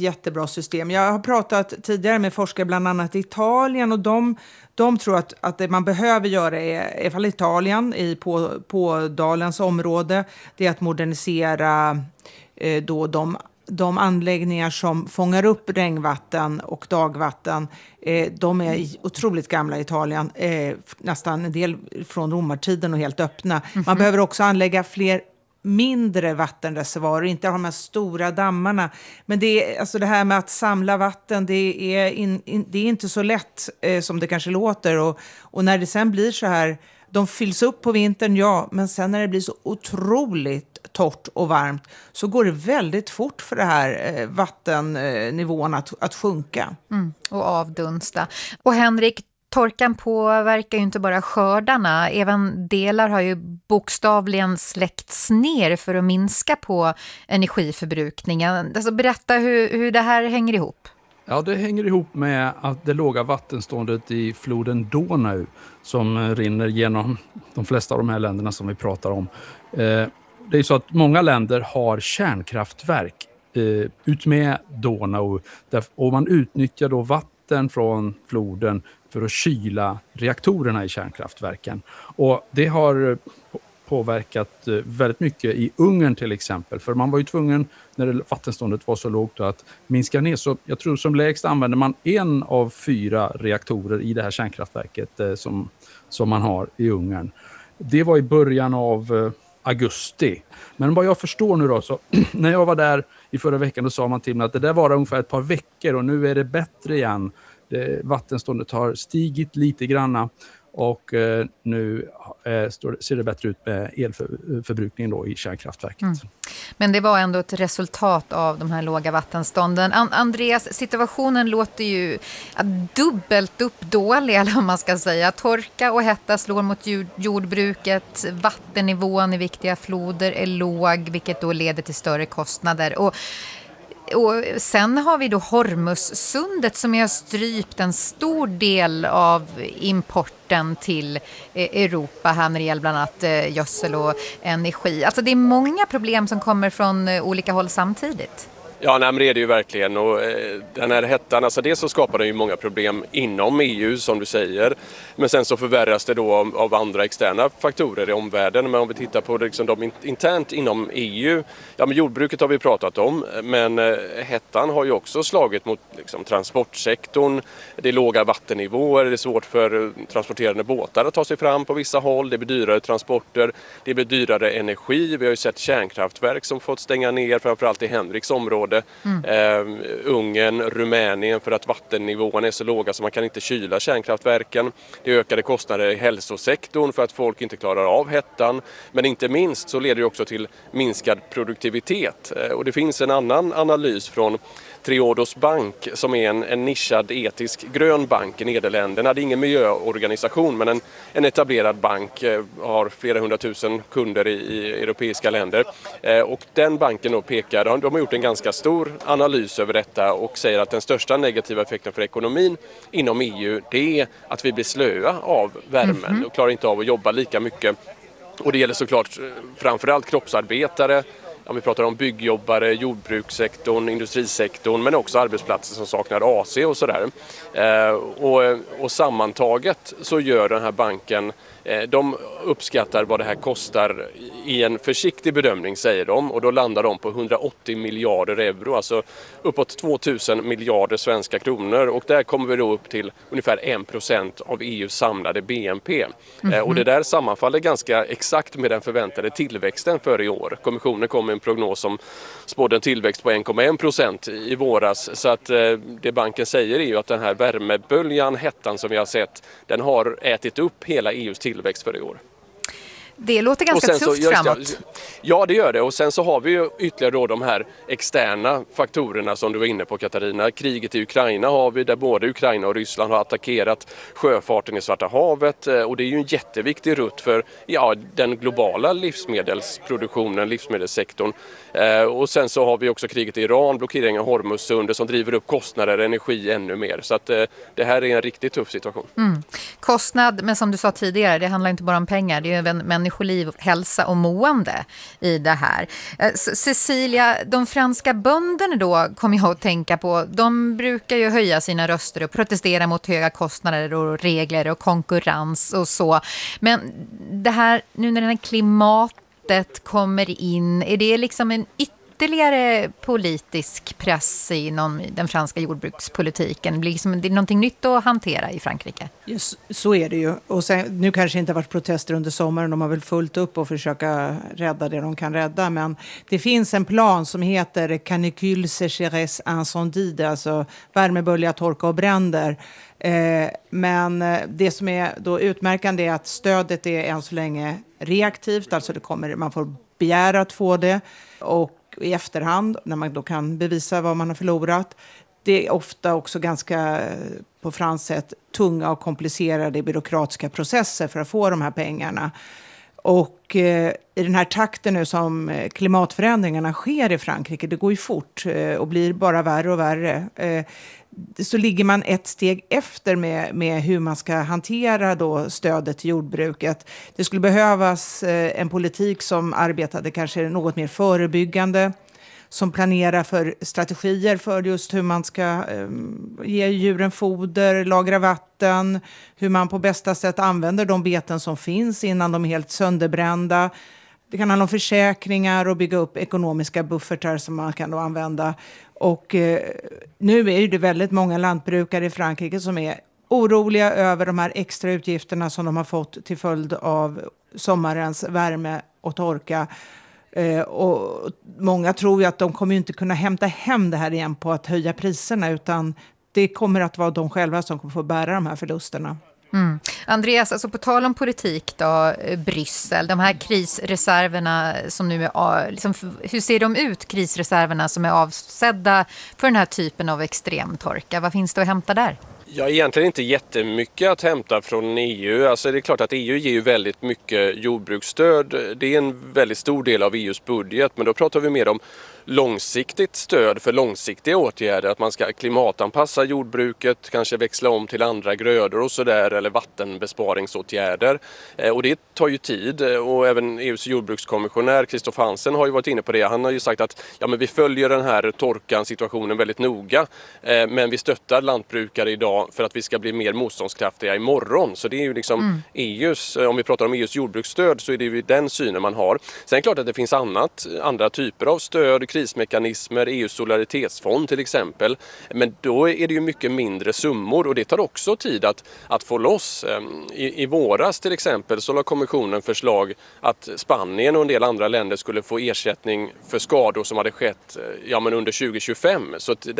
jättebra system. Jag har pratat tidigare med forskare bland annat i Italien och de tror att det man behöver göra i alla fall Italien på Dalens område, det är att modernisera då de anläggningar som fångar upp regnvatten och dagvatten. De är otroligt gamla i Italien, nästan en del från romartiden och helt öppna. Man behöver också anlägga fler mindre vattenreservoarer, inte ha de här stora dammarna. Men alltså det här med att samla vatten, det är inte så lätt som det kanske låter. Och när det sen blir så här, de fylls upp på vintern, ja, men sen när det blir så otroligt torrt och varmt så går det väldigt fort för det här vattennivån att sjunka. Och avdunsta. Och Henrik, torkan påverkar ju inte bara skördarna. Även delar har ju bokstavligen släckts ner för att minska på energiförbrukningen. Alltså berätta hur det här hänger ihop. Ja, det hänger ihop med att det låga vattenståndet i floden Donau som rinner genom de flesta av de här länderna som vi pratar om. Det är så att många länder har kärnkraftverk ut med Donau och man utnyttjar då vatten från floden för att kyla reaktorerna i kärnkraftverken. Och det har påverkat väldigt mycket i Ungern till exempel. För man var ju tvungen, när vattenståndet var så lågt, att minska ner. Så jag tror som lägst använder man 1 av 4 reaktorer i det här kärnkraftverket som man har i Ungern. Det var i början av augusti. Men vad jag förstår nu då, så när jag var där i förra veckan, då sa man till mig att det där var ungefär ett par veckor och nu är det bättre igen. Vattenståndet har stigit lite granna och nu ser det bättre ut med elförbrukningen då i kärnkraftverket. Men det var ändå ett resultat av de här låga vattenstånden. Andreas, situationen låter ju dubbelt upp dålig, eller vad man ska säga. Torka och hetta slår mot jordbruket, vattennivån i viktiga floder är låg, vilket då leder till större kostnader. Och sen har vi då Hormuzsundet som har strypt en stor del av importen till Europa här när det gäller bland annat gödsel och energi. Alltså det är många problem som kommer från olika håll samtidigt. Ja, men det är det ju verkligen. Och den här hettan, alltså det så skapar det ju många problem inom EU som du säger. Men sen så förvärras det då av andra externa faktorer i omvärlden. Men om vi tittar på det, liksom, de internt inom EU, ja men jordbruket har vi pratat om. Men hettan har ju också slagit mot liksom, transportsektorn. Det är låga vattennivåer, det är svårt för transporterande båtar att ta sig fram på vissa håll. Det blir dyrare transporter, det blir dyrare energi. Vi har ju sett kärnkraftverk som fått stänga ner, framförallt i Henriks område. Ungern, Rumänien, för att vattennivån är så låga så man kan inte kyla kärnkraftverken. Det är ökade kostnader i hälsosektorn för att folk inte klarar av hettan. Men inte minst så leder det också till minskad produktivitet. Och det finns en annan analys från Triodos Bank som är en nischad etisk grön bank i Nederländerna. Det är ingen miljöorganisation men en etablerad bank, har flera 100 000 kunder i europeiska länder. Och den banken då de har gjort en ganska stor analys över detta och säger att den största negativa effekten för ekonomin inom EU, det är att vi blir slöa av värmen och klarar inte av att jobba lika mycket. Och det gäller såklart framförallt kroppsarbetare. Om vi pratar om byggjobbare, jordbrukssektorn, industrisektorn, men också arbetsplatser som saknar AC och sådär. Och sammantaget så gör den här banken, de uppskattar vad det här kostar i en försiktig bedömning, säger de. Och då landar de på 180 miljarder euro, alltså uppåt 2000 miljarder svenska kronor. Och där kommer vi då upp till ungefär 1% av EUs samlade BNP. Och det där sammanfaller ganska exakt med den förväntade tillväxten för i år. Kommissionen kom med en prognos som spådde en tillväxt på 1,1% i våras. Så att det banken säger är ju att den här värmeböljan, hettan som vi har sett, den har ätit upp hela EUs tillväxt för i år. Det låter ganska tufft framåt. Ja, det gör det. Och sen så har vi ju ytterligare då de här externa faktorerna som du var inne på, Katarina. Kriget i Ukraina har vi, där både Ukraina och Ryssland har attackerat sjöfarten i Svarta havet. Och det är ju en jätteviktig rutt för den globala livsmedelsproduktionen, livsmedelssektorn. Och sen så har vi också kriget i Iran, blockeringen av Hormuzsundet som driver upp kostnader och energi ännu mer. Så att det här är en riktigt tuff situation. Kostnad, men som du sa tidigare, det handlar inte bara om pengar. Det är ju även människor människoliv, hälsa och mående i det här. Cecilia, de franska bönderna då kommer jag att tänka på, de brukar ju höja sina röster och protestera mot höga kostnader och regler och konkurrens och så. Men det här, nu när den här klimatet kommer in, är det liksom en ytterligare politisk press inom den franska jordbrukspolitiken? Det är någonting nytt att hantera i Frankrike? Just, så är det ju. Och sen, nu kanske inte har varit protester under sommaren. De har väl fullt upp och försöka rädda det de kan rädda. Men det finns en plan som heter canicule, sécheresse, incendie. Alltså värmebölja, torka och bränder. Men det som är då utmärkande är att stödet är än så länge reaktivt. Alltså man får begära att få det. Och i efterhand, när man då kan bevisa vad man har förlorat. Det är ofta också ganska, på franskt sätt, tunga och komplicerade byråkratiska processer för att få de här pengarna. Och i den här takten nu som klimatförändringarna sker i Frankrike, det går ju fort och blir bara värre och värre. Så ligger man ett steg efter med hur man ska hantera då stödet till jordbruket. Det skulle behövas en politik som arbetade kanske något mer förebyggande, som planerar för strategier för just hur man ska ge djuren foder, lagra vatten, hur man på bästa sätt använder de beten som finns innan de är helt sönderbrända. Det kan handla om försäkringar och bygga upp ekonomiska buffertar som man kan då använda. Och nu är det väldigt många lantbrukare i Frankrike som är oroliga över de här extra utgifterna som de har fått till följd av sommarens värme och torka. Och många tror ju att de kommer inte kunna hämta hem det här igen på att höja priserna, utan det kommer att vara de själva som kommer få bära de här förlusterna. Mm. Andreas, alltså på tal om politik då, Bryssel, de här krisreserverna som nu är, liksom, hur ser de ut, krisreserverna som är avsedda för den här typen av extremtorka? Vad finns det att hämta där? Ja, egentligen inte jättemycket att hämta från EU. Alltså det är klart att EU ger ju väldigt mycket jordbruksstöd. Det är en väldigt stor del av EUs budget, men då pratar vi mer om långsiktigt stöd för långsiktiga åtgärder. Att man ska klimatanpassa jordbruket, kanske växla om till andra grödor och sådär, eller vattenbesparingsåtgärder. Och det tar ju tid, och även EUs jordbrukskommissionär Christoph Hansen har ju varit inne på det. Han har ju sagt att men vi följer den här torkan-situationen väldigt noga, men vi stöttar lantbrukare idag för att vi ska bli mer motståndskraftiga imorgon. Så det är ju liksom om vi pratar om EUs jordbruksstöd, så är det ju den synen man har. Sen är det klart att det finns andra typer av stöd, krismekanismer, EUs solidaritetsfond till exempel. Men då är det ju mycket mindre summor, och det tar också tid att få loss. I våras till exempel så la kommissionen förslag att Spanien och en del andra länder skulle få ersättning för skador som hade skett under 2025. Så att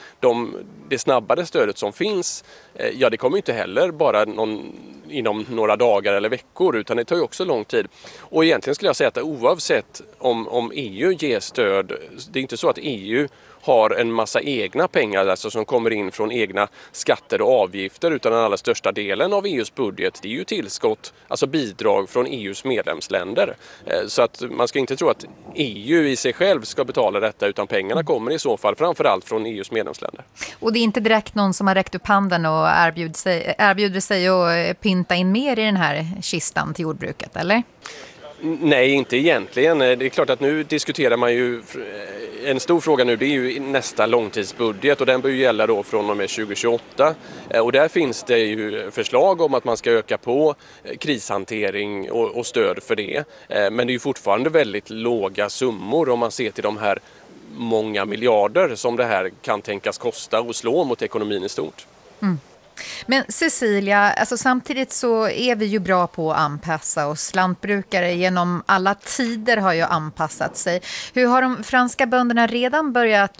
det snabbare stödet som finns, det kommer inte heller bara inom några dagar eller veckor, utan det tar ju också lång tid. Och egentligen skulle jag säga att oavsett om EU ger stöd, det är inte så att EU har en massa egna pengar alltså, som kommer in från egna skatter och avgifter, utan den allra största delen av EUs budget, det är ju tillskott, alltså bidrag från EUs medlemsländer. Så att man ska inte tro att EU i sig själv ska betala detta, utan pengarna kommer i så fall framförallt från EUs medlemsländer. Och det är inte direkt någon som har räckt upp handen och erbjuder sig att pynta in mer i den här kistan till jordbruket, eller? Nej, inte egentligen. Det är klart att nu diskuterar man ju, en stor fråga nu, det är ju nästa långtidsbudget, och den bör ju gälla då från och med 2028. Och där finns det ju förslag om att man ska öka på krishantering och stöd för det. Men det är ju fortfarande väldigt låga summor om man ser till de här många miljarder som det här kan tänkas kosta och slå mot ekonomin i stort. Mm. Men Cecilia, alltså samtidigt så är vi ju bra på att anpassa oss. Lantbrukare genom alla tider har ju anpassat sig. Hur har de franska bönderna redan börjat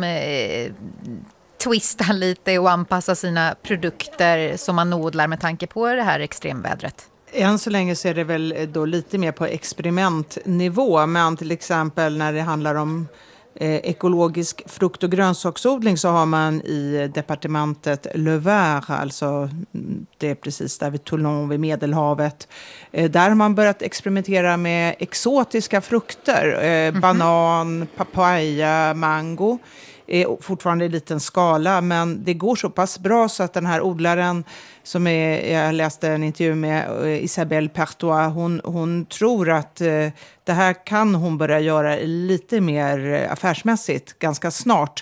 twista lite och anpassa sina produkter som man odlar med tanke på det här extremvädret? Än så länge så är det väl då lite mer på experimentnivå, men till exempel när det handlar om ekologisk frukt- och grönsaksodling så har man i departementet Le Var, alltså det är precis där vid Toulon vid Medelhavet. Där har man börjat experimentera med exotiska frukter, banan, papaya, mango. är fortfarande i liten skala, men det går så pass bra så att den här odlaren som jag läste en intervju med, Isabelle Pertois, hon tror att det här kan hon börja göra lite mer affärsmässigt ganska snart.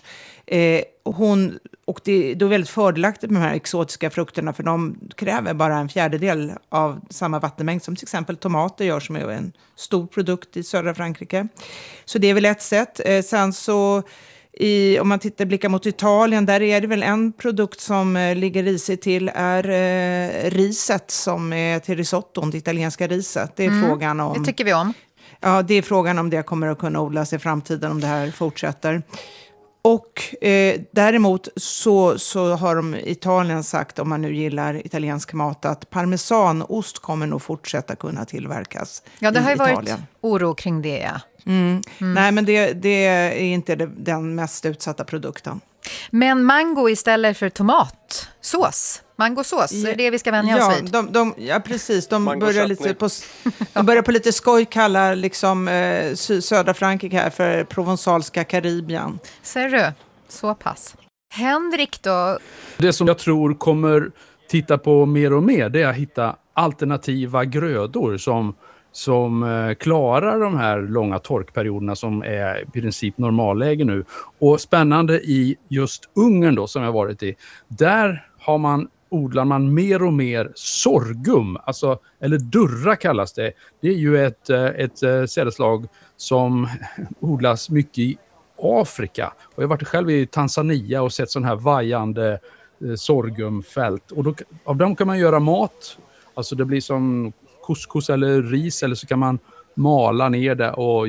Och det är väldigt fördelaktigt med de här exotiska frukterna, för de kräver bara 1/4 av samma vattenmängd som till exempel tomater gör, som är en stor produkt i södra Frankrike. Så det är väl ett sätt. Sen så om man blickar mot Italien, där är det väl en produkt som ligger risigt till, är riset som är till risotton, det italienska riset. Det är frågan om... Det tycker vi om. Ja, det är frågan om det kommer att kunna odlas i framtiden om det här fortsätter. Och däremot så har de i Italien sagt, om man nu gillar italiensk mat, att parmesanost kommer nog fortsätta kunna tillverkas. Ja, det har ju Italien. varit oro kring det. Ja. Nej, men det är inte den mest utsatta produkten. Men mango istället för tomatsås. Mangosås, är det vi ska vänja oss vid? Ja, precis. De börjar på lite skoj kalla liksom, södra Frankrike här för provensalska Karibien. Ser du? Så pass. Henrik då? Det som jag tror kommer titta på mer och mer, det är att hitta alternativa grödor som klarar de här långa torkperioderna som är i princip normalläge nu. Och spännande i just Ungern då, som jag varit i, där odlar man mer och mer sorghum, alltså, eller durra kallas det. Det är ju ett sädesslag som odlas mycket i Afrika. Och jag har varit själv i Tanzania och sett sån här vajande sorghumfält. Och då, av dem kan man göra mat. Alltså det blir som couscous eller ris, eller så kan man mala ner det och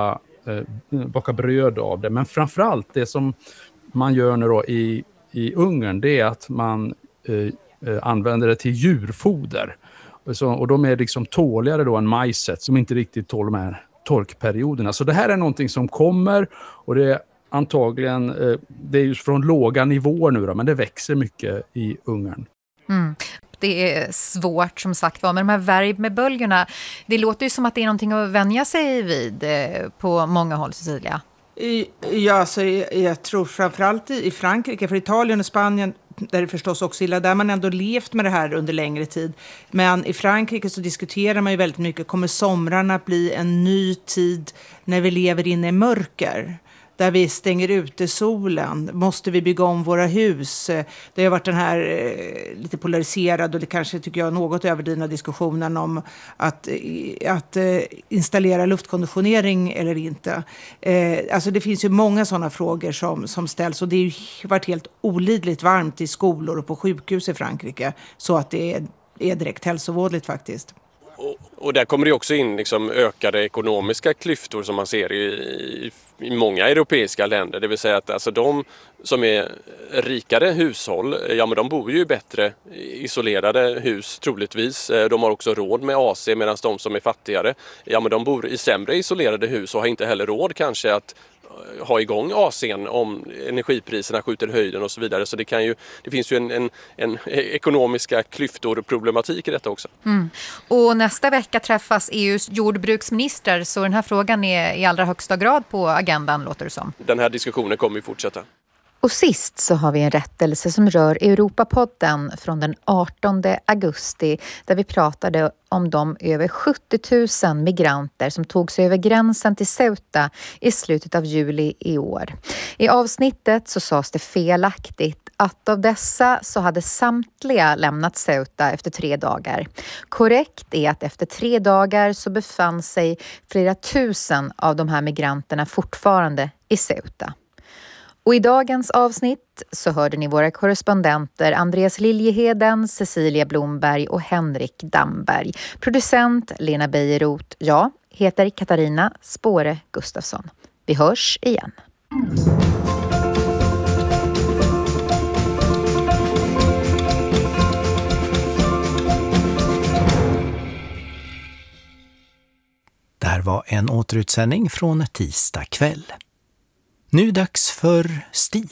baka bröd av det. Men framförallt det som man gör nu då i Ungern, det är att man använder det till djurfoder. Och de är liksom tåligare då än majset, som inte riktigt tål de här torkperioderna. Så det här är någonting som kommer, och det är antagligen, det är ju från låga nivåer nu då, men det växer mycket i Ungern. Det är svårt som sagt var, men de här värmeböljorna, det låter ju som att det är någonting att vänja sig vid på många håll, Cecilia. Ja, så jag tror framförallt i Frankrike, för Italien och Spanien, där det förstås också illa, där man ändå levt med det här under längre tid. Men i Frankrike så diskuterar man ju väldigt mycket, kommer somrarna bli en ny tid när vi lever inne i mörker? Där vi stänger ute solen. Måste vi bygga om våra hus? Det har varit den här lite polariserad, och det kanske tycker jag något överdrivna diskussionen om att installera luftkonditionering eller inte. Alltså det finns ju många sådana frågor som ställs, och det har ju varit helt olidligt varmt i skolor och på sjukhus i Frankrike, så att det är direkt hälsovådligt faktiskt. Och där kommer det också in liksom ökade ekonomiska klyftor som man ser i många europeiska länder. Det vill säga att alltså de som är rikare hushåll, ja men de bor ju i bättre isolerade hus troligtvis. De har också råd med AC, medan de som är fattigare, ja men de bor i sämre isolerade hus och har inte heller råd kanske att ha igång AC:n om energipriserna skjuter höjden och så vidare. Så det finns ju en ekonomiska klyftor och problematik i detta också. Och nästa vecka träffas EUs jordbruksministrar, så den här frågan är i allra högsta grad på agendan, låter det som. Den här diskussionen kommer ju fortsätta. Och sist så har vi en rättelse som rör Europapodden från den 18 augusti, där vi pratade om de över 70 000 migranter som tog sig över gränsen till Ceuta i slutet av juli i år. I avsnittet så sades det felaktigt att av dessa så hade samtliga lämnat Ceuta efter 3 dagar. Korrekt är att efter 3 dagar så befann sig flera tusen av de här migranterna fortfarande i Ceuta. Och i dagens avsnitt så hörde ni våra korrespondenter Andreas Liljeheden, Cecilia Blomberg och Henrik Damberg. Producent Lena Bejeroth. Jag heter Katarina Spåre Gustafsson. Vi hörs igen. Där var en återutsändning från tisdag kväll. Nu dags för stil.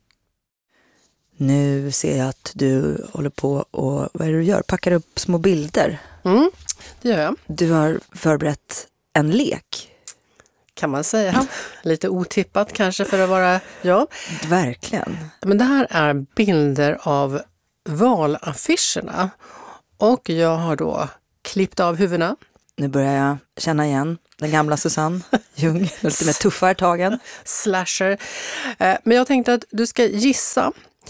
Nu ser jag att du håller på och vad är det du gör? Packar upp små bilder. Det gör jag. Du har förberett en lek. kan man säga. Ja. Lite otippat kanske för att vara jag. Verkligen. Men det här är bilder av valaffischerna. Och jag har då klippt av huvudena. Nu börjar jag känna igen den gamla Susanne Ljung, lite mer tuffare tagen. Slasher. Men jag tänkte att du ska gissa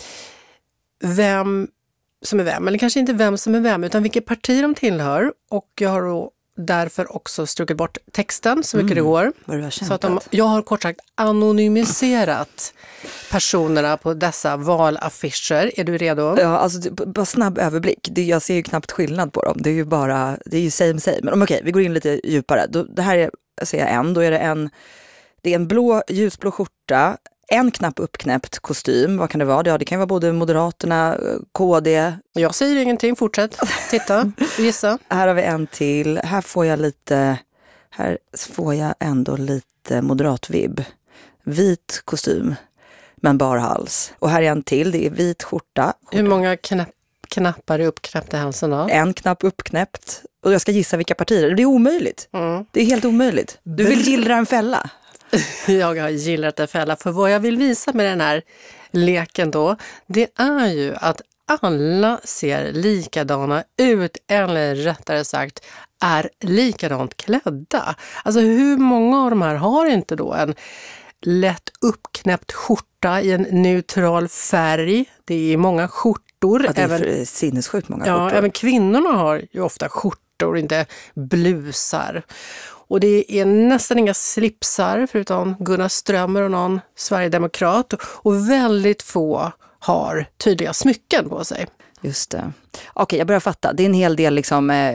vem som är vem. Eller kanske inte vem som är vem, utan vilket parti de tillhör. Och jag har då därför också strukit bort texten så mycket det går. Så att jag har kort sagt anonymiserat personerna på dessa valaffischer. Är du redo? Ja, alltså bara snabb överblick. Jag ser ju knappt skillnad på dem. Det är ju same. Men okej, vi går in lite djupare. Det här är, ser jag en, då är det är en ljusblå skjorta, en knapp uppknäppt kostym. Vad kan det vara? Ja, det kan vara både Moderaterna, KD. Jag säger ingenting, fortsätt. Titta, gissa. Här har vi en till. Här får jag ändå lite moderatvibb. Vit kostym, men bar hals. Och här är en till, det är vit skjorta. Hur många knappar är uppknäppt i halsen då? En knapp uppknäppt. Och jag ska gissa vilka partier. Det är omöjligt. Det är helt omöjligt. Du vill gillra en fälla. Jag har gillat en fälla. För vad jag vill visa med den här leken då, det är ju att alla ser likadana ut, eller rättare sagt är likadant klädda. Alltså hur många av de här har inte då en lätt uppknäppt skjorta i en neutral färg? Det är många skjortor. Ja, det är sinnessjukt många skjortor. Ja, även kvinnorna har ju ofta skjortor, inte blusar. Och det är nästan inga slipsar förutom Gunnar Strömmer och någon Sverigedemokrat. Och väldigt få har tydliga smycken på sig. Just det. Okej, jag börjar fatta. Det är en hel del liksom,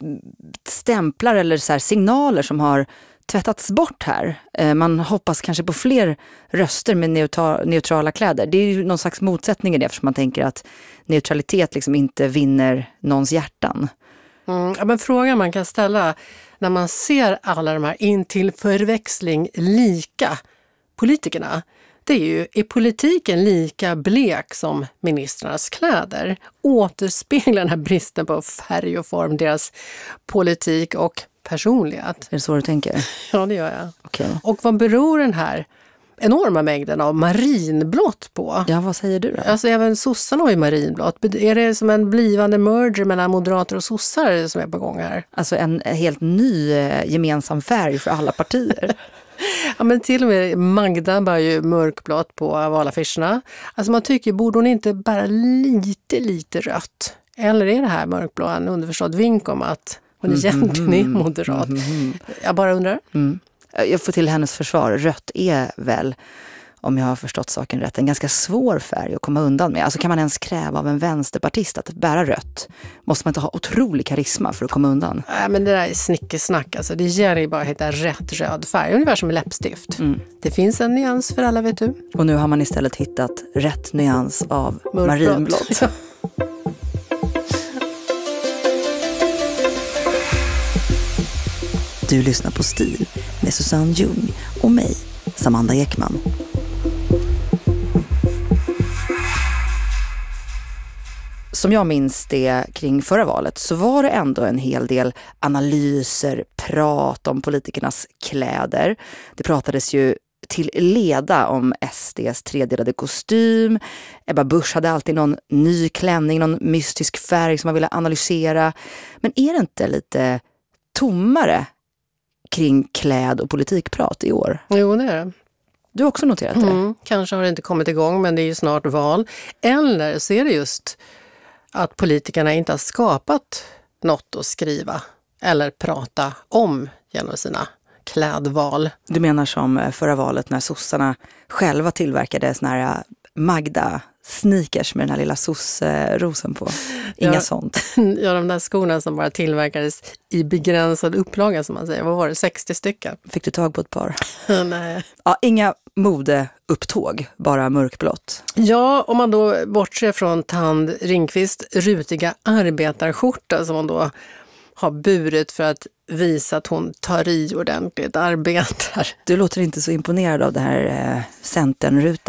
stämplar eller så här signaler som har tvättats bort här. Man hoppas kanske på fler röster med neutrala kläder. Det är ju någon slags motsättning i det, eftersom man tänker att neutralitet liksom inte vinner någons hjärtan. Ja, men frågan man kan ställa när man ser alla de här intill förväxling lika politikerna, det är ju, är politiken lika blek som ministrarnas kläder? Återspeglar den här bristen på färg och form deras politik och personlighet? Är det så du tänker? Ja, det gör jag. Okay. Och vad beror den här enorma mängden av marinblått på? Ja, vad säger du då? Alltså även sossarna har ju marinblått. Är det som en blivande merger mellan moderater och sossar som är på gång här? Alltså en helt ny gemensam färg för alla partier. Ja, men till och med Magda bär ju mörkblått på valaffischerna. Alltså man tycker, borde hon inte bära lite rött? Eller är det här mörkblå en underförstådd vink om att hon egentligen är moderat? Jag bara undrar. Jag får till hennes försvar. Rött är väl, om jag har förstått saken rätt, en ganska svår färg att komma undan med. Alltså kan man ens kräva av en vänsterpartist att bära rött? Måste man inte ha otrolig karisma för att komma undan? Nej, men det där är snickesnack. Alltså, det gäller ju bara att hitta rätt röd färg. Ungefär som läppstift. Det finns en nyans för alla, vet du. Och nu har man istället hittat rätt nyans av marinblått. Du lyssnar på Stil med Susanne Ljung och mig, Samanda Ekman. Som jag minns det kring förra valet så var det ändå en hel del analyser, prat om politikernas kläder. Det pratades ju till leda om SDs tredelade kostym. Ebba Busch hade alltid någon ny klänning, någon mystisk färg som man ville analysera. Men är det inte lite tommare kring kläd- och politikprat i år? Jo, det är det. Du har också noterat det? Kanske har det inte kommit igång, men det är ju snart val. Eller så är det just att politikerna inte har skapat något att skriva eller prata om genom sina klädval. Du menar som förra valet när sossarna själva tillverkade såna här Magda-sneakers med den här lilla sossrosen på? Inga sånt. Ja, de där skorna som bara tillverkades i begränsad upplaga, som man säger. Vad var det? 60 stycken? Fick du tag på ett par? Nej. Ja, inga modeupptåg, bara mörkblått. Ja, om man då bortser från Tand Ringqvist rutiga arbetarskjorta som hon då har burit för att visa att hon tar i ordentligt, arbetar. Du låter inte så imponerad av det här Centern-rutan.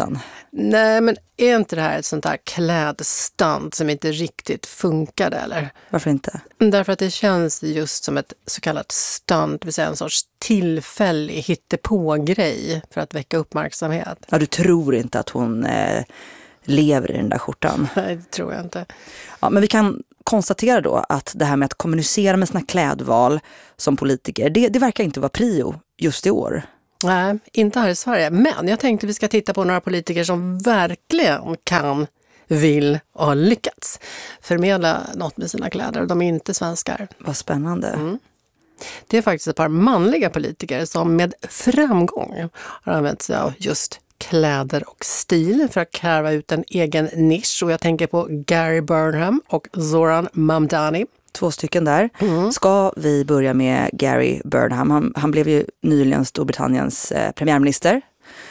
Nej, men är inte det här ett sånt där klädstunt som inte riktigt funkade, eller? Varför inte? Därför att det känns just som ett så kallat stunt, det vill säga en sorts tillfällig hittepå-grej för att väcka uppmärksamhet. Ja, du tror inte att hon lever i den där skjortan? Nej, det tror jag inte. Ja, men vi kan konstatera då att det här med att kommunicera med sina klädval som politiker, det verkar inte vara prio just i år. Nej, inte här i Sverige. Men jag tänkte vi ska titta på några politiker som verkligen kan, vill och har lyckats förmedla något med sina kläder. De är inte svenskar. Vad spännande. Det är faktiskt ett par manliga politiker som med framgång har använt sig av just kläder och stil för att karva ut en egen nisch. Och jag tänker på Gary Burnham och Zoran Mamdani. 2 stycken där. Ska vi börja med Gary Burnham? Han blev ju nyligen Storbritanniens premiärminister.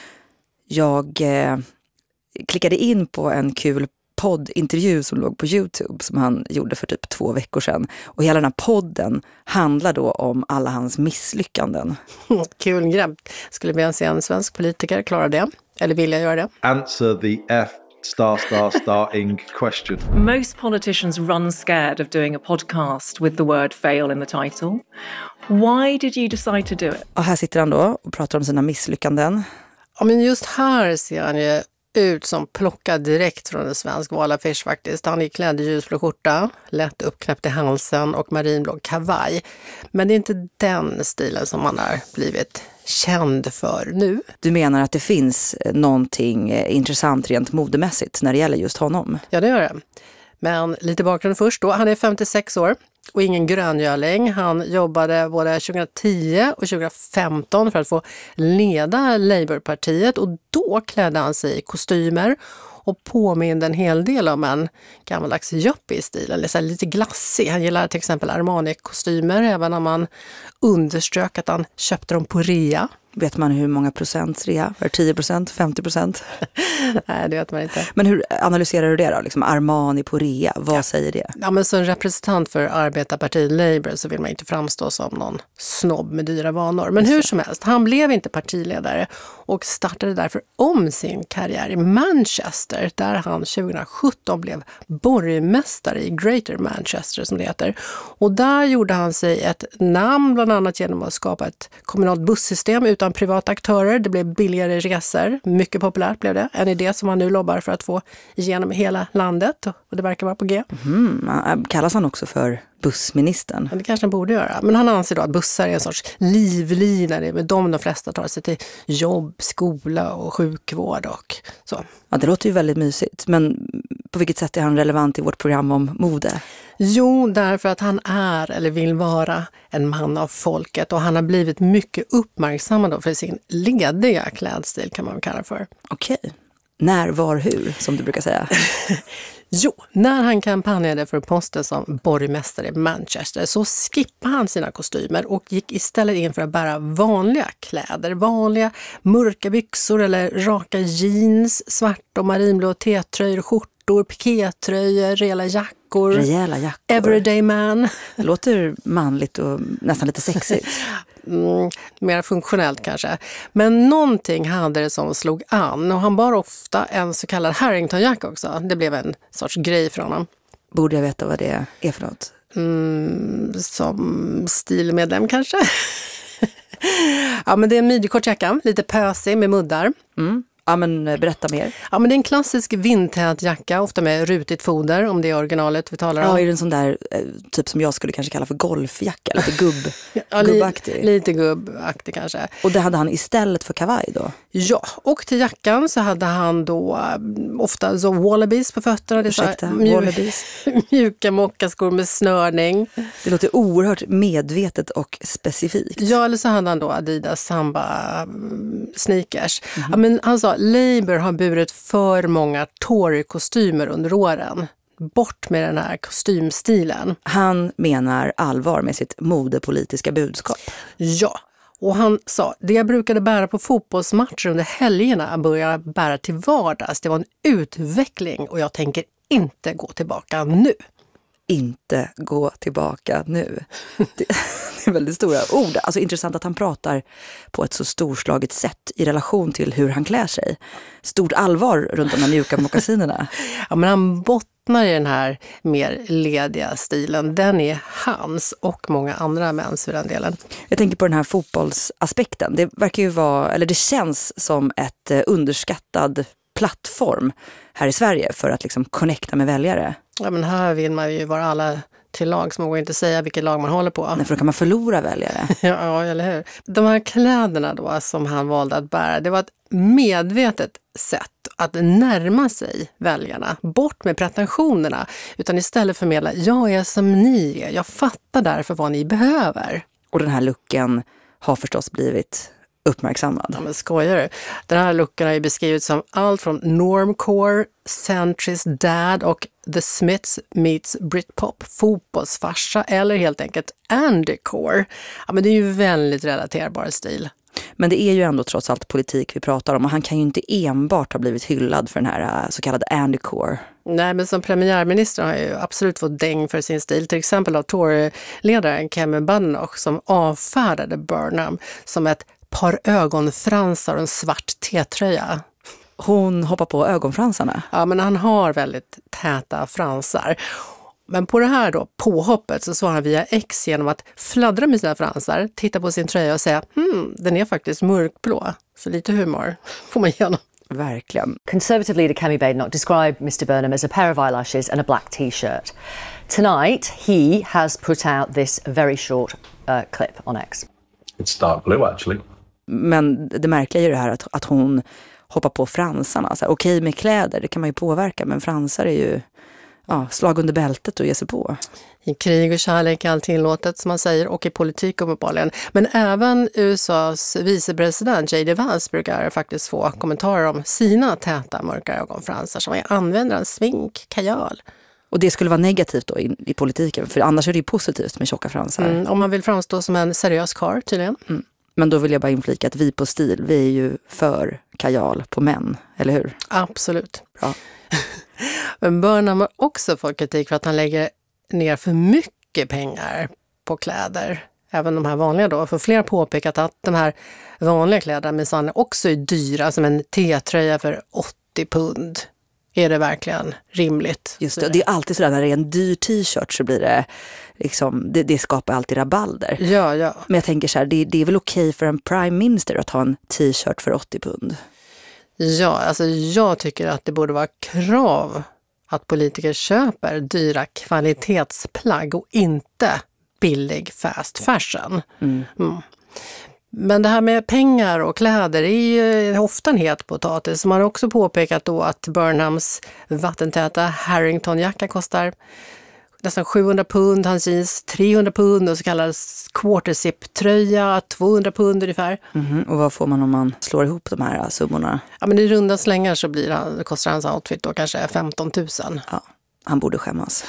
Jag klickade in på en kul poddintervju som låg på YouTube som han gjorde för typ 2 veckor sedan. Och hela den här podden handlar då om alla hans misslyckanden. Kul grepp. Skulle vi se en svensk politiker klara det? Eller vill jag göra det? Answer the F ***ing question. Most politicians run scared of doing a podcast with the word fail in the title. Why did you decide to do it? Och här sitter han då och pratar om sina misslyckanden. Ja, men just här ser han ju ut som plockad direkt från en svensk valaffisch faktiskt. Han är klädd i ljusblå skjorta, lätt uppknäppt i halsen och marinblå kavaj. Men det är inte den stilen som han har blivit känd för nu. Du menar att det finns någonting intressant rent modemässigt när det gäller just honom? Ja, det gör det. Men lite bakgrund först då. Han är 56 år och ingen gröngöling. Han jobbade både 2010 och 2015 för att få leda Labourpartiet och då klädde han sig i kostymer och påminner en hel del om en gammaldags yuppie-stil, eller så här lite glassig. Han gillar till exempel Armani-kostymer, även om man underströk att han köpte dem på rea. Vet man hur många procent rea? Är det 10%? 50%? Nej, det vet man inte. Men hur analyserar du det då? Liksom Armani på rea, vad säger det? Ja, men som representant för arbetarpartiet Labour så vill man inte framstå som någon snobb med dyra vanor. Men hur som helst, han blev inte partiledare och startade därför om sin karriär i Manchester där han 2017 blev borgmästare i Greater Manchester som det heter. Och där gjorde han sig ett namn bland annat genom att skapa ett kommunalt bussystem utan privata aktörer. Det blev billigare resor. Mycket populärt blev det. En idé som han nu lobbar för att få igenom hela landet. Och det verkar vara på G. Kallas han också för bussministern? Ja, det kanske han borde göra. Men han anser då att bussar är en sorts livlina. Det är med dem de flesta tar sig till jobb, skola och sjukvård och så. Ja, det låter ju väldigt mysigt. Men på vilket sätt är han relevant i vårt program om mode? Jo, därför att han är eller vill vara en man av folket och han har blivit mycket uppmärksammad för sin lediga klädstil kan man kalla för. Okej. När, var, hur, som du brukar säga? Jo, när han kampanjade för posten som borgmästare i Manchester så skippade han sina kostymer och gick istället in för att bära vanliga kläder. Vanliga mörka byxor eller raka jeans, svart och marinblå T-tröjor, skjortor, pikétröjor, rejäla jackor. Everyday man. Det låter manligt och nästan lite sexigt. Mer funktionellt kanske. Men någonting hade det som slog an och han bar ofta en så kallad Harrington-jacka också. Det blev en sorts grej för honom. Borde jag veta vad det är för något? Som stilmedlem kanske? Ja, men det är en midjekort jacka, lite pösig med muddar. Ja, men berätta mer. Ja, men det är en klassisk vindtät jacka, ofta med rutigt foder, om det är originalet vi talar om. Ja, är det en sån där typ som jag skulle kanske kalla för golfjacka, lite gubbaktig? Lite gubbaktig kanske. Och det hade han istället för kavaj då? Ja, och till jackan så hade han då ofta så wallabies på fötterna. Ursäkta, wallabies? Mjuka mockaskor med snörning. Det låter oerhört medvetet och specifikt. Ja, eller så hade han då Adidas Samba sneakers. Ja, men han sa, Labour har burit för många Tory-kostymer under åren. Bort med den här kostymstilen. Han menar allvar med sitt modepolitiska budskap. Ja, och han sa, det jag brukade bära på fotbollsmatcher under helgerna börjar jag bära till vardags. Det var en utveckling och jag tänker inte gå tillbaka nu. inte gå tillbaka nu. Det är väldigt stora ord. Alltså intressant att han pratar på ett så storslaget sätt i relation till hur han klär sig. Stort allvar runt de här mjuka mockasinerna. Ja, men han bottnar i den här mer lediga stilen. Den är hans och många andra mäns för den delen. Jag tänker på den här fotbollsaspekten. Det verkar ju vara, eller det känns som ett underskattad plattform här i Sverige för att liksom connecta med väljare. Ja, men här vill man ju vara alla till lag, så man går inte säga vilket lag man håller på. Nej, för då kan man förlora väljare. Ja, eller hur? De här kläderna då som han valde att bära, det var ett medvetet sätt att närma sig väljarna. Bort med pretensionerna, utan istället förmedla, jag är som ni är. Jag fattar därför vad ni behöver. Och den här looken har förstås blivit uppmärksammad. Ja, men skojar du? Den här looken har ju beskrivits som allt från normcore, centrist dad och The Smiths meets Britpop, fotbollsfarsa eller helt enkelt Andycore. Ja, men det är ju väldigt relaterbar stil. Men det är ju ändå trots allt politik vi pratar om och han kan ju inte enbart ha blivit hyllad för den här så kallade Andycore. Nej, men som premiärminister har ju absolut fått däng för sin stil. Till exempel av Tory-ledaren Kevin Badenoch som avfärdade Burnham som ett par ögonfransar och en svart T-tröja. Hon hoppar på ögonfransarna? Ja, men han har väldigt täta fransar. Men på det här då, påhoppet, så svarar han via X genom att fladdra med sina fransar, titta på sin tröja och säga den är faktiskt mörkblå. Så lite humor får man igenom. Verkligen. Conservative leader Kemi Badenoch described Mr Burnham as a pair of eyelashes and a black t-shirt. Tonight, he has put out this very short clip on X. It's dark blue actually. Men det märkliga är ju det här att hon hoppar på fransarna. Okej med kläder, det kan man ju påverka, men fransar är ju slag under bältet och ge sig på. I krig och kärlek är allt tillåtet som man säger, och i politik uppenbarligen. Men även USAs vicepresident J.D. Vance brukar faktiskt få kommentarer om sina täta mörka ögonfransar som använder en smink, kajal. Och det skulle vara negativt då i politiken, för annars är det ju positivt med tjocka fransar. Om man vill framstå som en seriös karl tydligen. Men då vill jag bara inflika att vi på Stil, vi är ju för kajal på män, eller hur? Absolut. Bra. Men Burnham har också fått kritik för att han lägger ner för mycket pengar på kläder. Även de här vanliga då. För flera påpekat att de här vanliga kläderna minsann också är dyra, som en T-tröja för 80 pund. Är det verkligen rimligt? Just det, det är alltid sådär när det är en dyr t-shirt så blir det liksom, det skapar alltid rabalder. Ja. Men jag tänker så här, det är väl okej för en prime minister att ha en t-shirt för 80 pund? Ja, alltså jag tycker att det borde vara krav att politiker köper dyra kvalitetsplagg och inte billig fast fashion. Men det här med pengar och kläder är ju ofta en het potatis. Man har också påpekat då att Burnhams vattentäta Harrington-jacka kostar nästan 700 pund, hans jeans 300 pund och så kallad quarter-zip-tröja 200 pund ungefär. Och vad får man om man slår ihop de här summorna? Ja, men i runda slängar så kostar hans outfit då kanske 15 000. Ja, han borde skämmas.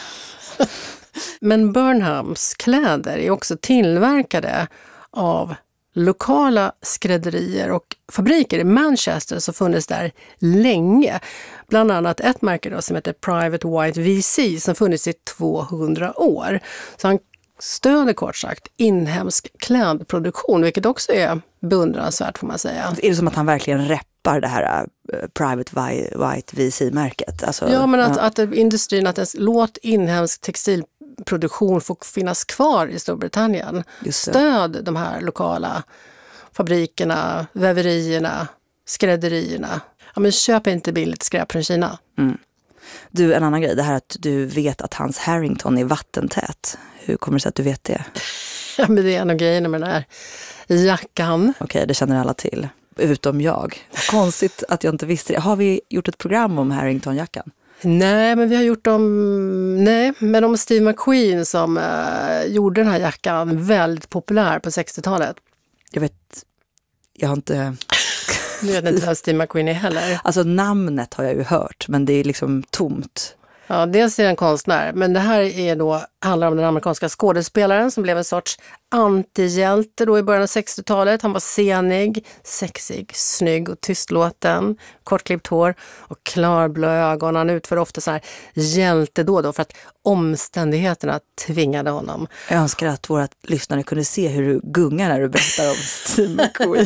Men Burnhams kläder är också tillverkade av lokala skrädderier och fabriker i Manchester som funnits där länge. Bland annat ett märke då som heter Private White VC som funnits i 200 år. Så han stöder kort sagt inhemsk klädproduktion, vilket också är beundransvärt får man säga. Är det som att han verkligen reppar det här Private White VC-märket? Alltså, ja, men att industrin, låt inhemsk textilproduktion få finnas kvar i Storbritannien. Stöd de här lokala fabrikerna, väverierna, skrädderierna. Ja, men köp inte billigt skräp från Kina. Du, en annan grej, det här att du vet att hans Harrington är vattentät. Hur kommer det sig att du vet det? Ja, men det är en av grejerna med den här jackan. Okej, det känner alla till. Utom jag. Konstigt att jag inte visste det. Har vi gjort ett program om Harrington-jackan? Nej, men vi har gjort om Steve McQueen som gjorde den här jackan väldigt populär på 60-talet. Jag har inte... Du vet inte vad Steve McQueen är heller. Alltså namnet har jag ju hört, men det är liksom tomt. Ja, dels är det en konstnär, men det här är då, handlar om den amerikanska skådespelaren som blev en sorts antihjälte då i början av 60-talet. Han var senig, sexig, snygg och tystlåten, kortklippt hår och klarblå ögon. Han utförde ofta så här hjältedåd då för att omständigheterna tvingade honom. Jag önskar att våra lyssnare kunde se hur du gungar när du berättar om Steve McQueen.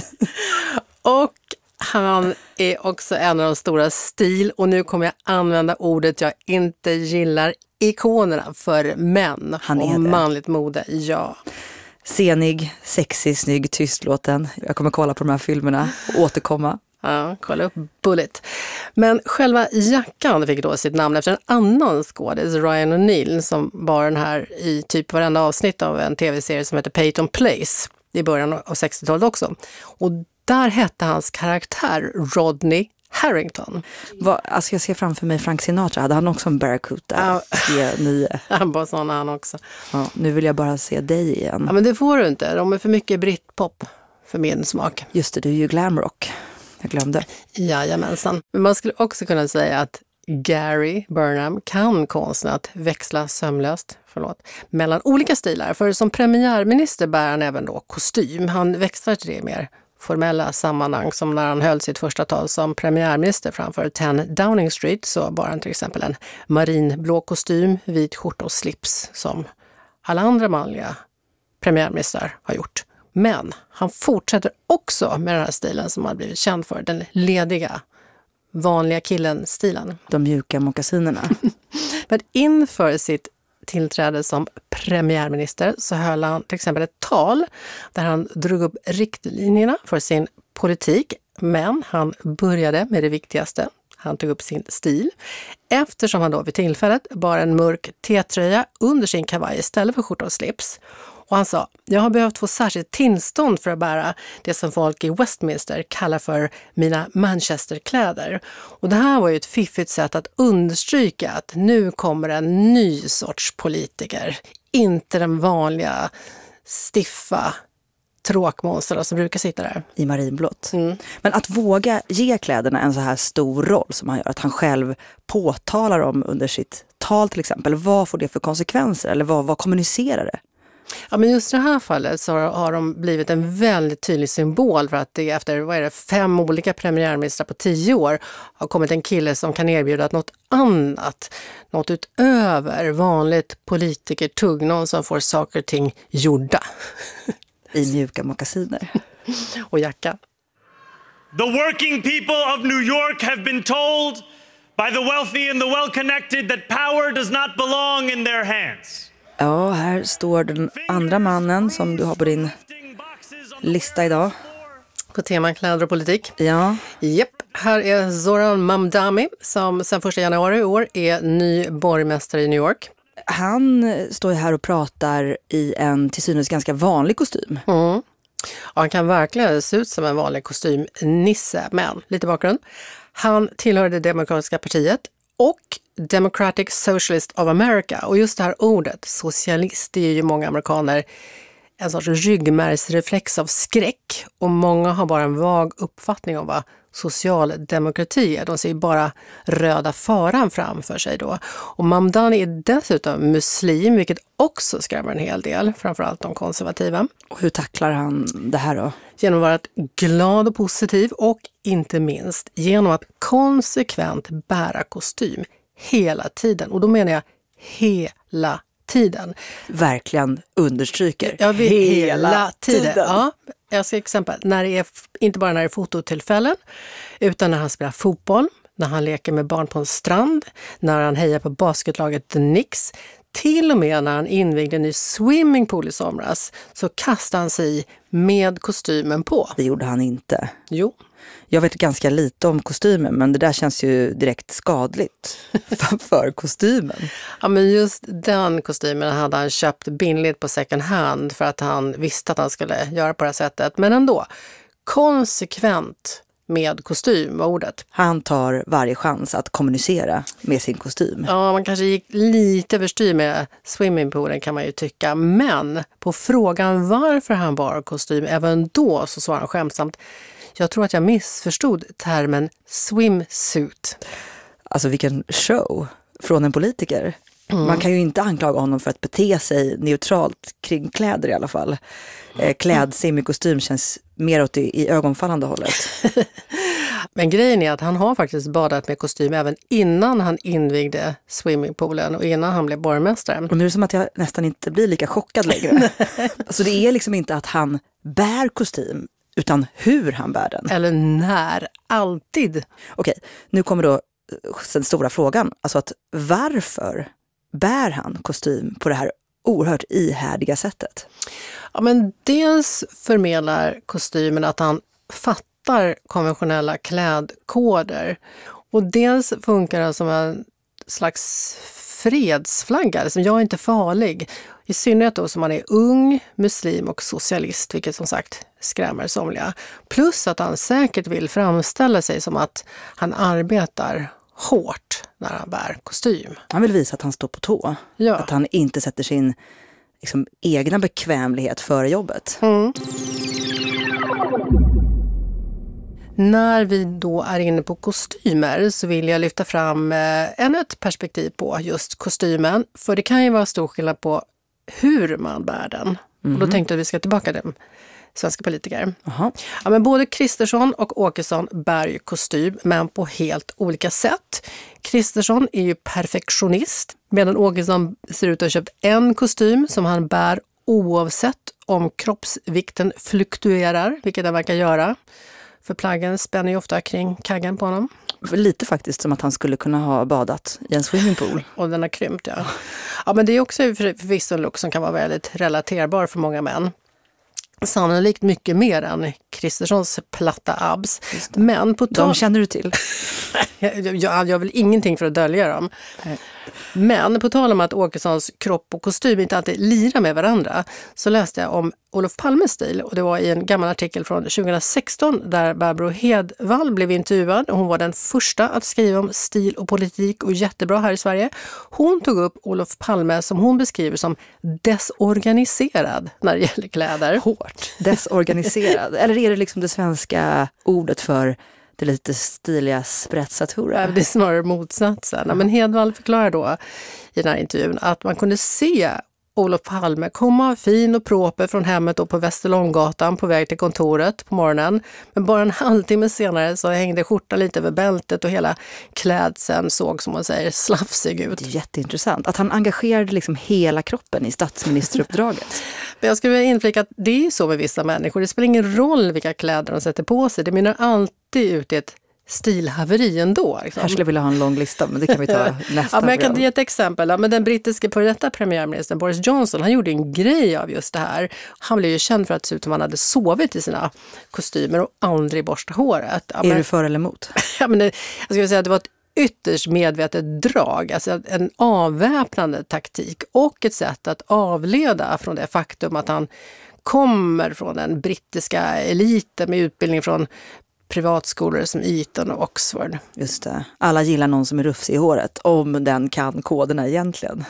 Och han är också en av de stora och nu kommer jag använda ordet jag inte gillar, ikonerna för män och manligt mode. Ja. Senig, sexig, snygg, tystlåten. Jag kommer kolla på de här filmerna och återkomma. Ja, kolla upp Bullet. Men själva jackan fick då sitt namn efter en annan skådis, Ryan O'Neal, som bar den här i typ varenda avsnitt av en tv-serie som heter Peyton Place i början av 60-talet också. Och där hette hans karaktär Rodney Harrington. Alltså jag ser framför mig Frank Sinatra. Hade han också en Barracuda? G9. Han var sån han också. Ja, nu vill jag bara se dig igen. Ja, men det får du inte. De är för mycket britpop för min smak. Just det, du är ju glamrock. Jag glömde. Jajamensan. Men man skulle också kunna säga att Gary Burnham kan konsten att växla sömlöst mellan olika stilar. För som premiärminister bär han även då kostym. Han växlar till det mer formella sammanhang, som när han höll sitt första tal som premiärminister framför 10 Downing Street, så bar han till exempel en marinblå kostym, vit skjorta och slips som alla andra manliga premiärministrar har gjort. Men han fortsätter också med den här stilen som han blivit känd för, den lediga, vanliga killen-stilen. De mjuka mockasinerna. Men inför sitt tillträde som premiärminister så höll han till exempel ett tal där han drog upp riktlinjerna för sin politik, men han började med det viktigaste. Han tog upp sin stil, eftersom han då vid tillfället bar en mörk T-tröja under sin kavaj istället för skjorta och slips. Och han sa, jag har behövt få särskilt tillstånd för att bära det som folk i Westminster kallar för mina Manchesterkläder. Och det här var ju ett fiffigt sätt att understryka att nu kommer en ny sorts politiker. Inte den vanliga, stiffa tråkmonster som brukar sitta där. I marinblått. Men att våga ge kläderna en så här stor roll som han gör, att han själv påtalar dem under sitt tal till exempel. Vad får det för konsekvenser? Eller vad kommunicerar det? Ja, men just i det här fallet så har de blivit en väldigt tydlig symbol för att det efter 5 olika premiärministrar på 10 år har kommit en kille som kan erbjuda något annat, något utöver vanligt politikertugg, någon som får saker och ting gjorda. I mjuka mockasiner. Och jacka. The working people of New York have been told by the wealthy and the well-connected that power does not belong in their hands. Ja, här står den andra mannen som du har på din lista idag. På teman kläder och politik. Ja. Japp, här är Zoran Mamdani som sedan 1 januari i år är ny borgmästare i New York. Han står ju här och pratar i en till synes ganska vanlig kostym. Ja, han kan verkligen se ut som en vanlig kostymnisse, men lite bakgrund. Han tillhör det demokratiska partiet och Democratic Socialist of America. Och just det här ordet, socialist, det är ju många amerikaner en sorts ryggmärgsreflex av skräck. Och många har bara en vag uppfattning om vad socialdemokrati är. De ser ju bara röda faran framför sig då. Och Mamdani är dessutom muslim, vilket också skrämmer en hel del, framförallt de konservativa. Och hur tacklar han det här då? Genom att vara glad och positiv och inte minst genom att konsekvent bära kostym hela tiden. Och då menar jag hela tiden. Verkligen understryker. Jag vill hela tiden. Ja, jag ska exempel. När det är, inte bara när det är fototillfällen, utan när han spelar fotboll, när han leker med barn på en strand, när han hejar på basketlaget The Knicks, till och med när han invigde en ny swimmingpool i somras så kastade han sig med kostymen på. Det gjorde han inte. Jo. Jag vet ganska lite om kostymen, men det där känns ju direkt skadligt för kostymen. Ja, men just den kostymen hade han köpt billigt på second hand för att han visste att han skulle göra på det här sättet. Men ändå, konsekvent med kostym var ordet. Han tar varje chans att kommunicera med sin kostym. Ja, man kanske gick lite överstyr med swimmingpoolen kan man ju tycka. Men på frågan varför han bar kostym även då så svarade han skämtsamt: jag tror att jag missförstod termen swimsuit. Alltså vilken show. från en politiker. Man kan ju inte anklaga honom för att bete sig neutralt kring kläder i alla fall. Klädsim i kostym känns mer åt i ögonfallande hållet. Men grejen är att han har faktiskt badat med kostym även innan han invigde swimmingpoolen och innan han blev borgmästare. Och nu är det som att jag nästan inte blir lika chockad längre. Så det är liksom inte att han bär kostym, utan hur han bär den. Eller när, alltid. Okej, nu kommer då den stora frågan. Alltså att varför bär han kostym på det här oerhört ihärdiga sättet? Ja, men dels förmedlar kostymen att han fattar konventionella klädkoder. Och dels funkar den som en slags fredsflagga. Liksom, jag är inte farlig. I synnerhet då som man är ung, muslim och socialist, vilket som sagt skrämmer somliga. Plus att han säkert vill framställa sig som att han arbetar hårt när han bär kostym. Han vill visa att han står på tå. Ja. Att han inte sätter sin liksom, egna bekvämlighet före jobbet. När vi då är inne på kostymer så vill jag lyfta fram ännu ett perspektiv på just kostymen. För det kan ju vara stor skillnad på hur man bär den. Och då tänkte jag att vi ska tillbaka till svenska politiker. Ja, men både Kristersson och Åkesson bär ju kostym, men på helt olika sätt. Kristersson är ju perfektionist, medan Åkesson ser ut att ha köpt en kostym som han bär oavsett om kroppsvikten fluktuerar, vilket den verkar göra. För plaggen spänner ju ofta kring kaggen på honom. Lite faktiskt som att han skulle kunna ha badat i en swimmingpool. Och den har krympt, ja. Ja, men det är också förvisso en look som kan vara väldigt relaterbar för många män. Sannolikt mycket mer än Kristerssons platta abs. Men på de känner du till. jag vill ingenting för att dölja dem. Nej. Men på tal om att Åkessons kropp och kostym inte alltid lirar med varandra, så läste jag om Olof Palmes stil, och det var i en gammal artikel från 2016 där Barbro Hedvall blev intervjuad. Hon var den första att skriva om stil och politik och jättebra här i Sverige. Hon tog upp Olof Palme som hon beskriver som desorganiserad när det gäller kläder. Hårt. Desorganiserad. Eller är det liksom det svenska ordet för det lite stiliga sprätsatura? Det är snarare motsatsen. Ja, men Hedvall förklarar då i den här intervjun att man kunde se Olof Palme komma fin och proper från hemmet och på Västerlånggatan på väg till kontoret på morgonen. Men bara en halvtimme senare så hängde skjortan lite över bältet och hela klädseln såg, som man säger, slafsig ut. Det är jätteintressant att han engagerade liksom hela kroppen i statsministeruppdraget. Men jag skulle vilja inflika att det är så med vissa människor. Det spelar ingen roll vilka kläder de sätter på sig. Det mynnar alltid ut i ett stilhaveri ändå. Liksom. Här skulle jag vilja ha en lång lista, men det kan vi ta nästa. Ja, men jag kan ge ett exempel. Ja, men den brittiska före detta premiärministern Boris Johnson, han gjorde en grej av just det här. Han blev ju känd för att se ut som han hade sovit i sina kostymer och aldrig borsta håret. Ja, är du för eller emot? Ja, men jag skulle säga att det var ett ytterst medvetet drag, alltså en avväpnande taktik och ett sätt att avleda från det faktum att han kommer från den brittiska eliten med utbildning från privatskolor som Eton och Oxford. Just det. Alla gillar någon som är rufsig i håret, om den kan koderna egentligen.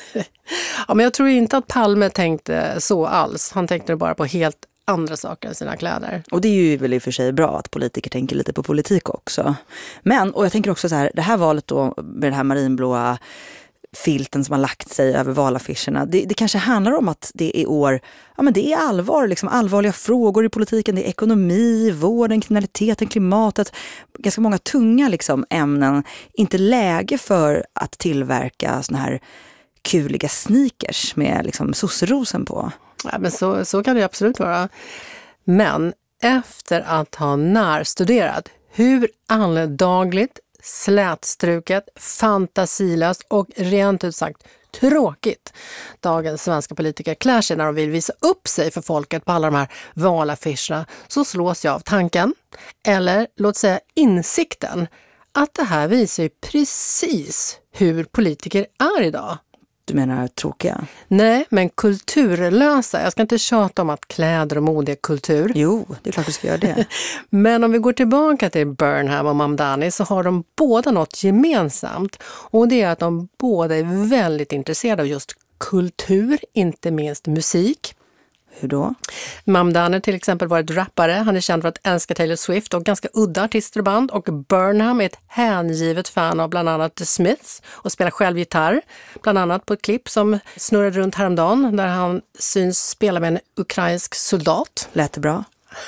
Ja, men jag tror inte att Palme tänkte så alls. Han tänkte bara på helt andra saker än sina kläder. Och det är ju väl i och för sig bra att politiker tänker lite på politik också. Men, och jag tänker också så här, det här valet då med den här marinblåa filten som har lagt sig över valaffischerna. Det kanske handlar om att det är år, ja men det är allvar, liksom allvarliga frågor i politiken. Det är ekonomi, vården, kriminaliteten, klimatet. Ganska många tunga liksom ämnen. Inte läge för att tillverka såna här kuliga sneakers med liksom sosserosen på. Ja, men så kan det absolut vara. Men efter att ha närstuderat hur alldagligt, slätstruket, fantasilöst och rent ut sagt tråkigt dagens svenska politiker klär sig när de vill visa upp sig för folket på alla de här valaffischerna, så slås jag av tanken, eller låt säga insikten, att det här visar ju precis hur politiker är idag. Du menar tråkiga? Nej, men kulturlösa. Jag ska inte tjata om att kläder och mode är kultur. Jo, det är klart du ska göra det. Men om vi går tillbaka till Burnham och Mamdani så har de båda något gemensamt. Och det är att de båda är väldigt intresserade av just kultur, inte minst musik. Hur då? Mamdani till exempel var ett rappare. Han är känd för att älska Taylor Swift och ganska udda artister och band. Och Burnham är ett hängivet fan av bland annat The Smiths och spelar själv gitarr. Bland annat på ett klipp som snurrade runt häromdagen där han syns spela med en ukrainsk soldat. Lät det bra?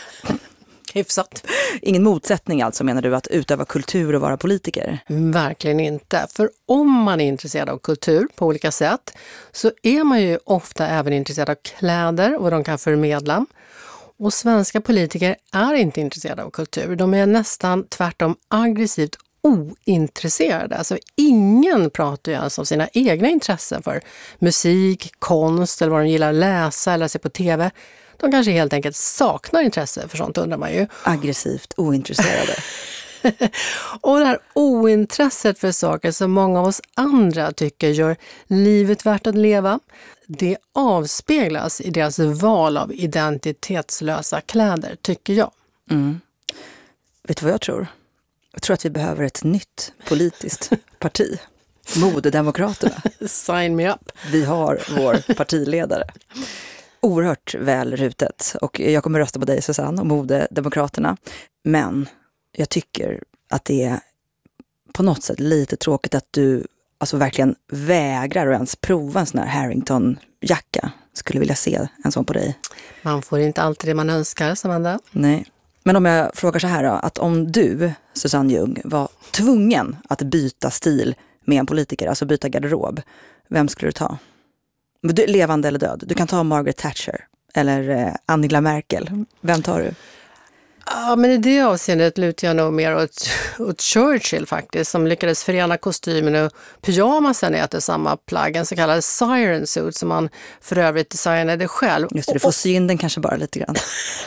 Hyfsat. Ingen motsättning alltså, menar du, att utöva kultur och vara politiker? Verkligen inte. För om man är intresserad av kultur på olika sätt så är man ju ofta även intresserad av kläder och vad de kan förmedla. Och svenska politiker är inte intresserade av kultur. De är nästan tvärtom aggressivt ointresserade. Alltså ingen pratar ju ens om sina egna intressen för musik, konst eller vad de gillar att läsa eller se på tv. De kanske helt enkelt saknar intresse för sånt, undrar man ju. Aggressivt ointresserade. Och det här ointresset för saker som många av oss andra tycker gör livet värt att leva, det avspeglas i deras val av identitetslösa kläder, tycker jag. Mm. Vet du vad jag tror? Jag tror att vi behöver ett nytt politiskt parti. Modedemokraterna. Sign me up. Vi har vår partiledare. Oerhört väl rutet, och jag kommer rösta på dig, Susanne, och Modedemokraterna. Men jag tycker att det är på något sätt lite tråkigt att du alltså verkligen vägrar att ens prova en sån här Harrington-jacka. Skulle vilja se en sån på dig. Man får inte alltid det man önskar, Samanda. Nej. Men om jag frågar så här då, att om du, Susanne Ljung, var tvungen att byta stil med en politiker, alltså byta garderob, vem skulle du ta? Levande eller död? Du kan ta Margaret Thatcher eller Angela Merkel. Vem tar du? Ja, men i det avseendet lutar jag nog mer åt Churchill faktiskt, som lyckades förena kostymen och pyjamasen i ett och samma plagg, en så kallad siren suit som man för övrigt designade själv. Just det, du får synden kanske bara lite grann.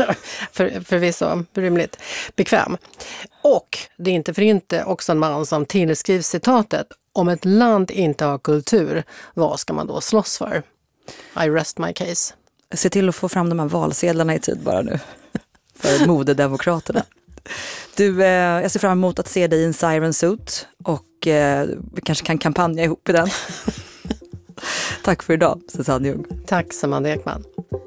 Förvisso, rimligt. Bekväm. Och det är inte för inte också en man som tillskrivs citatet: om ett land inte har kultur, vad ska man då slåss för? I rest my case. Se till att få fram de här valsedlarna i tid bara nu. För Modedemokraterna. Du, jag ser fram emot att se dig i en siren suit. Och vi kanske kan kampanja ihop i den. Tack för idag, Susanne Ljung. Tack, Samanda Ekman.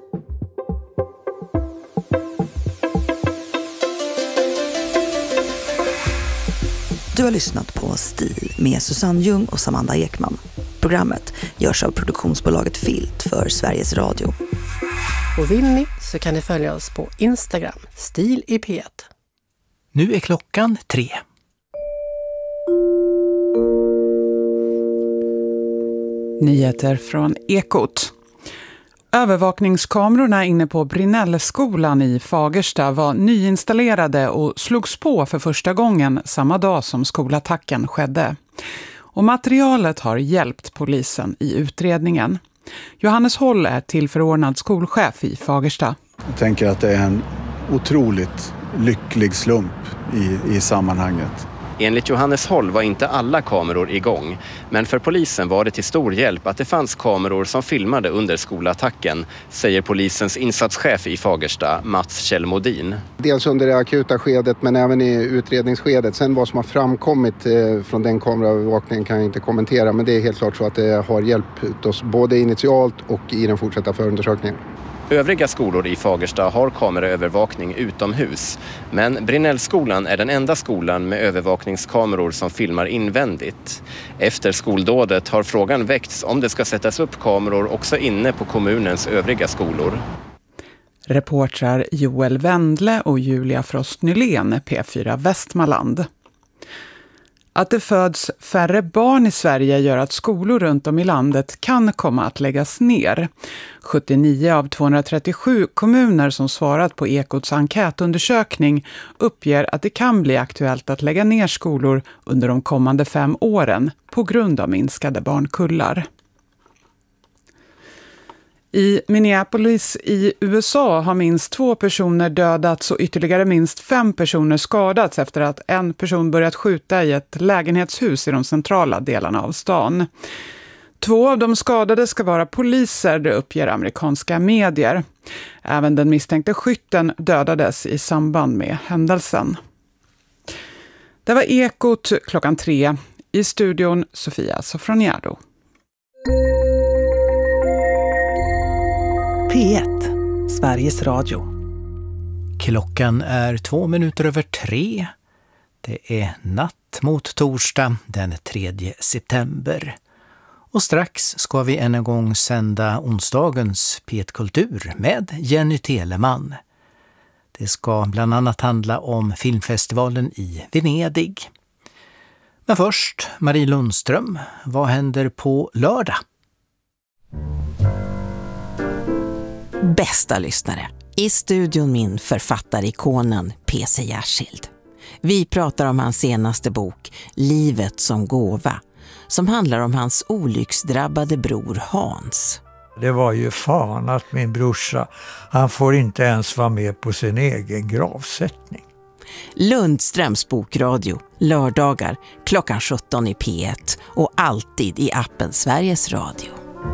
Du har lyssnat på Stil med Susanne Ljung och Samanda Ekman. Programmet görs av produktionsbolaget Filt för Sveriges Radio. Och vill ni så kan ni följa oss på Instagram, Stil i P1. Nu är klockan 3. Nyheter från Ekot. Övervakningskamerorna inne på Brinnellskolan i Fagersta var nyinstallerade och slogs på för första gången samma dag som skolattacken skedde. Och materialet har hjälpt polisen i utredningen. Johannes Håll är tillförordnad skolchef i Fagersta. Jag tänker att det är en otroligt lycklig slump i sammanhanget. Enligt Johannes Håll var inte alla kameror igång, men för polisen var det till stor hjälp att det fanns kameror som filmade under skolattacken, säger polisens insatschef i Fagersta, Mats Kjellmodin. Dels under det akuta skedet men även i utredningsskedet. Sen vad som har framkommit från den kameraövervakningen kan jag inte kommentera, men det är helt klart så att det har hjälpt oss både initialt och i den fortsatta förundersökningen. Övriga skolor i Fagersta har kameraövervakning utomhus, men Brinnellskolan är den enda skolan med övervakningskameror som filmar invändigt. Efter skoldådet har frågan väckts om det ska sättas upp kameror också inne på kommunens övriga skolor. Reportrar Joel Wendle och Julia Frost Nylén, P4 Västmanland. Att det föds färre barn i Sverige gör att skolor runt om i landet kan komma att läggas ner. 79 av 237 kommuner som svarat på Ekots enkätundersökning uppger att det kan bli aktuellt att lägga ner skolor under de kommande 5 åren på grund av minskade barnkullar. I Minneapolis i USA har minst 2 personer dödats och ytterligare minst 5 personer skadats efter att en person börjat skjuta i ett lägenhetshus i de centrala delarna av stan. 2 av de skadade ska vara poliser, det uppger amerikanska medier. Även den misstänkte skytten dödades i samband med händelsen. Det var Ekot klockan 3. I studion Sofia Sofroniardo. P1. Sveriges Radio. Klockan är 2:02. Det är natt mot torsdag den 3 september. Och strax ska vi än en gång sända onsdagens P1-kultur med Jenny Telemann. Det ska bland annat handla om filmfestivalen i Venedig. Men först, Marie Lundström, vad händer på lördag? Bästa lyssnare, i studion min författarikonen P.C. Jersild. Vi pratar om hans senaste bok, Livet som gåva, som handlar om hans olycksdrabbade bror Hans. Det var ju fan att min brorsa, han får inte ens vara med på sin egen gravsättning. Lundströms bokradio, lördagar klockan 17 i P1 och alltid i appen Sveriges Radio.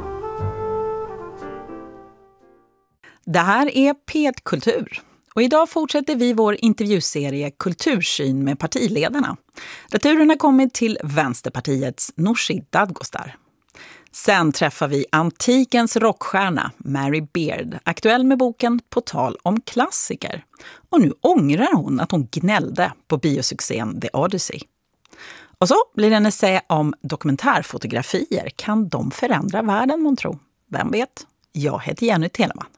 Det här är P1-kultur. Och idag fortsätter vi vår intervjuserie Kultursyn med partiledarna. Returen har kommit till Vänsterpartiets Nooshi Dadgostar. Sen träffar vi antikens rockstjärna Mary Beard, aktuell med boken På tal om klassiker. Och nu ångrar hon att hon gnällde på biosuccén The Odyssey. Och så blir det en essä om dokumentärfotografier. Kan de förändra världen, månntro? Vem vet? Jag heter Jenny Telemann.